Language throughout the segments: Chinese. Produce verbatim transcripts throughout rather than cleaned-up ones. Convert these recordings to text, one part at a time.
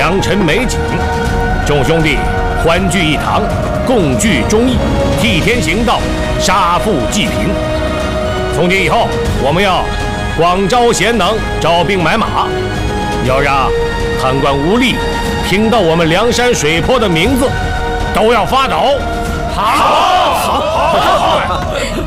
良辰美景，众兄弟欢聚一堂，共聚忠义，替天行道，杀富济贫。从今以后，我们要广招贤能，招兵买马，要让贪官污吏听到我们梁山水泊的名字，都要发抖。好，好，好。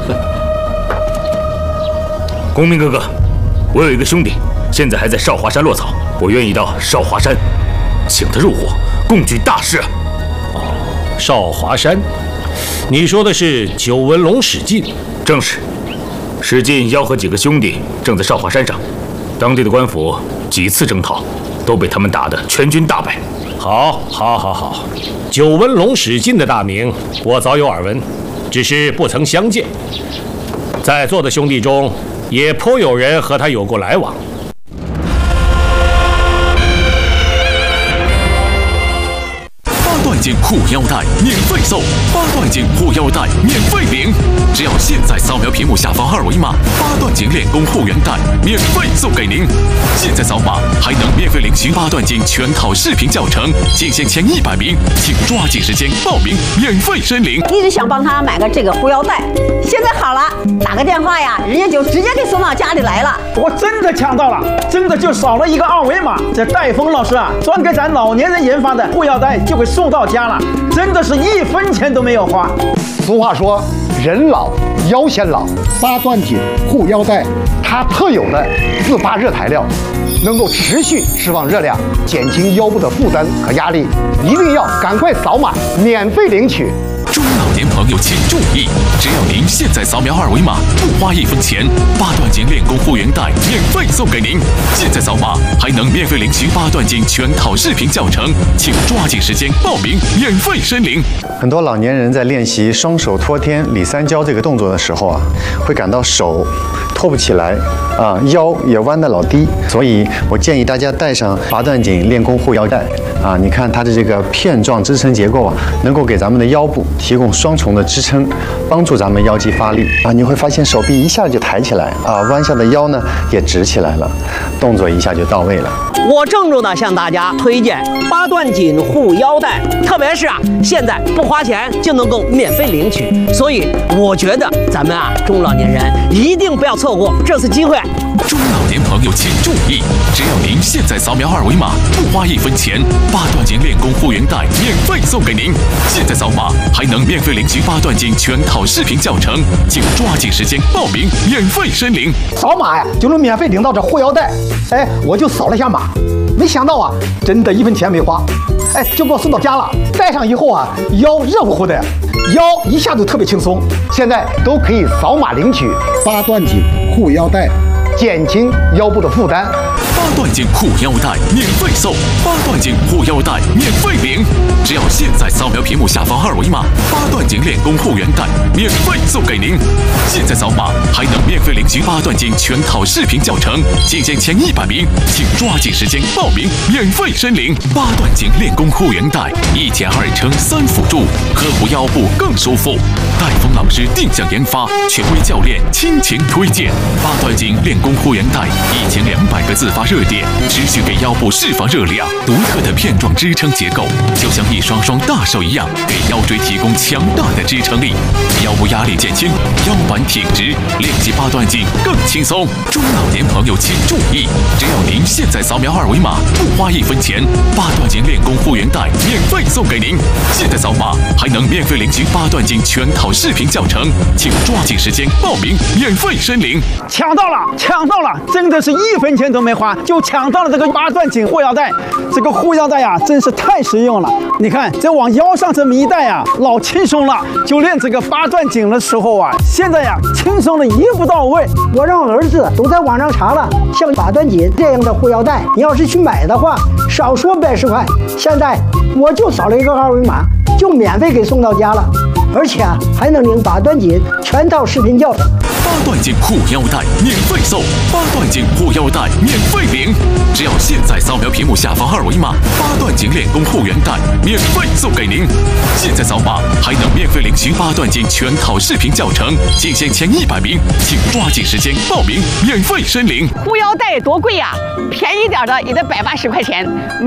公明哥哥，我有一个兄弟，现在还在少华山落草，我愿意到少华山，请他入伙，共举大事。 哦，少华山，你说的是九纹龙史进？ 正是。史进吆喝几个兄弟正在少华山上，当地的官府几次征讨，都被他们打得全军大败。 好，好，好，好。九纹龙史进的大名，我早有耳闻，只是不曾相见。在座的兄弟中，也颇有人和他有过来往。 八段锦护腰带免费送，八段锦护腰带免费领，只要现在扫描屏幕下方二维码，八段锦练功护原带免费送给您。现在扫码还能免费领取八段锦全套视频教程，仅限前一百名，请抓紧时间报名，免费申领。 一直想帮他买个这个护腰带，现在好了，打个电话呀，人家就直接给送到家里来了。 我真的抢到了，真的就扫了一个二维码，这戴峰老师啊，专给咱老年人研发的护腰带就给送到家了，真的是一分钱都没有花。 俗话说，人老腰先老，八段锦护腰带，它特有的自发热材料，能够持续释放热量，减轻腰部的负担和压力。一定要赶快扫码，免费领取。 中老年朋友请注意，只要您现在扫描二维码，不花一分钱，八段锦练功护原带免费送给您。现在扫码还能免费领取八段锦全套视频教程，请抓紧时间报名，免费申领。 很多老年人在练习双手托天、里三焦这个动作的时候啊，会感到手托不起来啊，腰也弯得老低，所以我建议大家带上八段锦练功护腰带啊。你看它的这个片状支撑结构啊，能够给咱们的腰部提供双重的支撑，帮助咱们腰肌发力啊。你会发现手臂一下就抬起来啊，弯下的腰呢也直起来了，动作一下就到位了。 我郑重的向大家推荐八段锦护腰带，特别是啊，现在不花钱就能够免费领取，所以我觉得咱们啊中老年人一定不要错过这次机会。 中老年朋友请注意，只要您现在扫描二维码，不花一分钱，八段锦练功护原带免费送给您。现在扫码还能免费领取八段锦全套视频教程，请抓紧时间报名，免费申领。 扫码呀，就能免费领到这护腰带。哎，我就扫了一下码，没想到啊，真的一分钱没花，哎，就给我送到家了。戴上以后啊，腰热乎乎的，腰一下就特别轻松。现在都可以扫码领取八段锦护腰带，减轻腰部的负担。 八段锦护腰带免费送，八段锦护腰带免费领，只要现在扫描屏幕下方二维码，八段锦练功护原带免费送给您。现在扫码还能免费领取八段锦全套视频教程，仅限前一百名，请抓紧时间报名，免费申领。八段锦练功护原带一减二撑三辅助，呵护腰部更舒服。戴峰老师定向研发，权威教练倾情推荐。八段锦练功护原带一千两百个自发热点，持续给腰部释放热量。独特的片状支撑结构，就像一双双大手一样，给腰椎提供强大的支撑力，腰部压力减轻，腰板挺直，练习八段锦更轻松。中老年朋友请注意，只要您现在扫描二维码，不花一分钱，八段锦练功护原带免费送给您。现在扫码还能免费领取八段锦全套视频教程，请抓紧时间报名，免费申领。 抢到了，抢到了，真的是一分钱都没花，就抢到了这个八段锦护腰带。这个护腰带呀，真是太实用了。你看，这往腰上这么一戴呀，老轻松了。就练这个八段锦的时候啊，现在呀，轻松的一步到位。 我让儿子都在网上查了，像八段锦这样的护腰带，你要是去买的话，少说百十块。现在我就扫了一个二维码，就免费给送到家了。而且啊，还能领八段锦全套视频教程。 八段锦护腰带免费送，八段锦护腰带免费领，只要现在扫描屏幕下方二维码，八段锦练功护原带免费送给您。现在扫码还能免费领取八段锦全套视频教程，仅限前一百名，请抓紧时间报名，免费申领。 护腰带多贵呀、啊，便宜点的也得百八十块钱。